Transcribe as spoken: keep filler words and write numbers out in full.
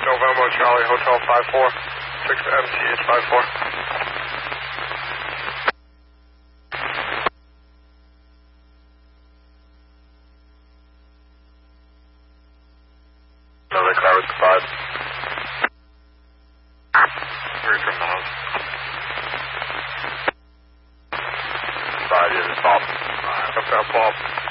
November Charlie Hotel five four, six M T H five four. Another car with the five. Three from the house. Five, yeah, the top. Up there, Bob.